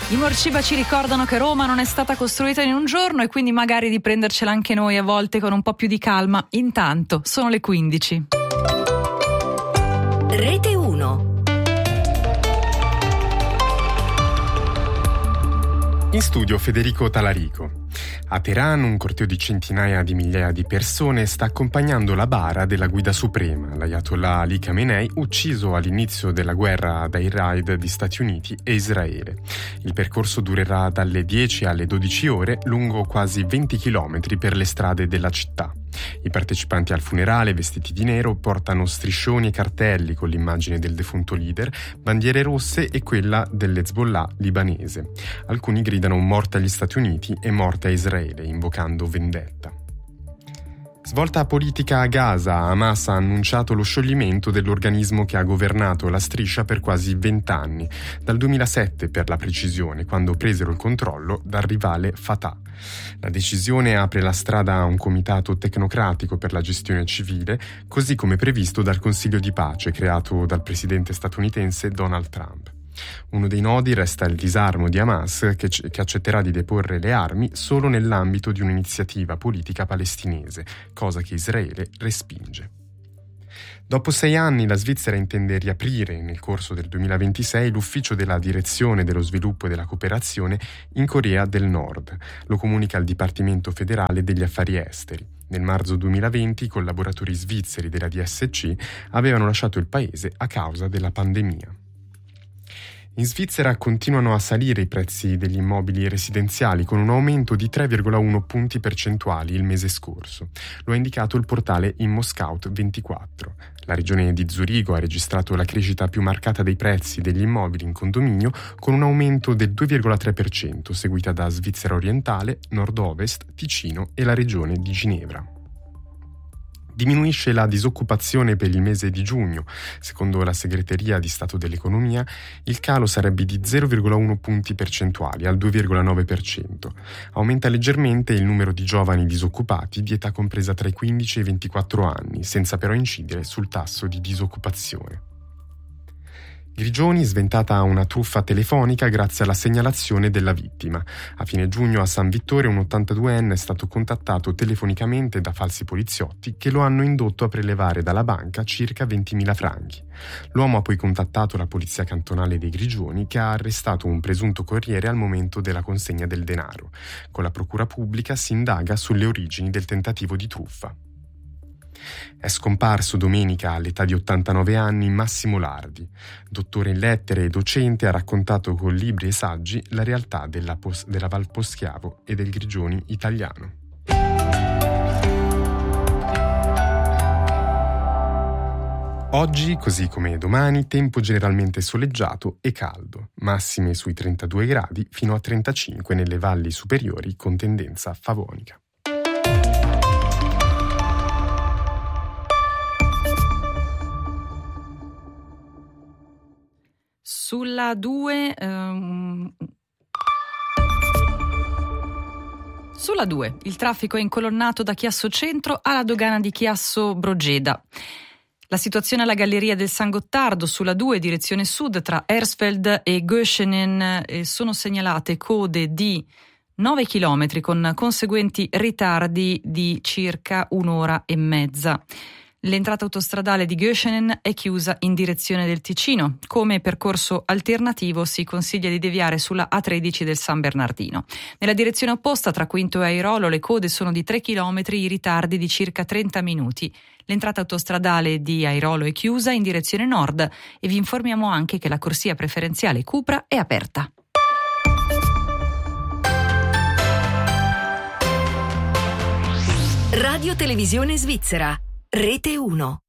I Morciba ci ricordano che Roma non è stata costruita in un giorno e quindi magari di prendercela anche noi a volte con un po' più di calma. Intanto sono le 15. Rete 1. In studio Federico Talarico. A Teheran un corteo di centinaia di migliaia di persone sta accompagnando la bara della guida suprema, l'Ayatollah Ali Khamenei, ucciso all'inizio della guerra dai raid di Stati Uniti e Israele. Il percorso durerà dalle 10 alle 12 ore, lungo quasi 20 chilometri per le strade della città. I partecipanti al funerale, vestiti di nero, portano striscioni e cartelli con l'immagine del defunto leader, bandiere rosse e quella dell'Hezbollah libanese. Alcuni gridano morte agli Stati Uniti e morte a Israele, invocando vendetta. Svolta politica a Gaza, Hamas ha annunciato lo scioglimento dell'organismo che ha governato la striscia per quasi 20 anni, dal 2007 per la precisione, quando presero il controllo dal rivale Fatah. La decisione apre la strada a un comitato tecnocratico per la gestione civile, così come previsto dal Consiglio di pace creato dal presidente statunitense Donald Trump. Uno dei nodi resta il disarmo di Hamas, che accetterà di deporre le armi solo nell'ambito di un'iniziativa politica palestinese, cosa che Israele respinge. Dopo 6 anni la Svizzera intende riaprire nel corso del 2026 l'ufficio della Direzione dello Sviluppo e della Cooperazione in Corea del Nord. Lo comunica il Dipartimento Federale degli Affari Esteri. Nel marzo 2020 i collaboratori svizzeri della DSC avevano lasciato il paese a causa della pandemia. In Svizzera continuano a salire i prezzi degli immobili residenziali con un aumento di 3,1 punti percentuali il mese scorso. Lo ha indicato il portale ImmoScout24. La regione di Zurigo ha registrato la crescita più marcata dei prezzi degli immobili in condominio con un aumento del 2,3%, seguita da Svizzera Orientale, Nord-Ovest, Ticino e la regione di Ginevra. Diminuisce la disoccupazione per il mese di giugno. Secondo la Segreteria di Stato dell'Economia, il calo sarebbe di 0,1 punti percentuali al 2,9%. Aumenta leggermente il numero di giovani disoccupati di età compresa tra i 15 e i 24 anni, senza però incidere sul tasso di disoccupazione. Grigioni, sventata una truffa telefonica grazie alla segnalazione della vittima. A fine giugno a San Vittore un 82enne è stato contattato telefonicamente da falsi poliziotti che lo hanno indotto a prelevare dalla banca circa 20.000 franchi. L'uomo ha poi contattato la polizia cantonale dei Grigioni che ha arrestato un presunto corriere al momento della consegna del denaro. Con la procura pubblica si indaga sulle origini del tentativo di truffa. È scomparso domenica all'età di 89 anni Massimo Lardi. Dottore in lettere e docente, ha raccontato con libri e saggi la realtà della Val Poschiavo e del Grigioni italiano. Oggi, così come domani, tempo generalmente soleggiato e caldo, massime sui 32 gradi fino a 35 nelle valli superiori con tendenza favonica. Sulla 2, il traffico è incolonnato da Chiasso Centro alla dogana di Chiasso Brogeda. La situazione alla Galleria del San Gottardo sulla 2 direzione sud tra Hersfeld e Göschenen sono segnalate code di 9 chilometri con conseguenti ritardi di circa un'ora e mezza. L'entrata autostradale di Göschenen è chiusa in direzione del Ticino. Come percorso alternativo si consiglia di deviare sulla A13 del San Bernardino. Nella direzione opposta tra Quinto e Airolo le code sono di 3 km, i ritardi di circa 30 minuti. L'entrata autostradale di Airolo è chiusa in direzione nord e vi informiamo anche che la corsia preferenziale Cupra è aperta. Radio Televisione Svizzera, Rete 1.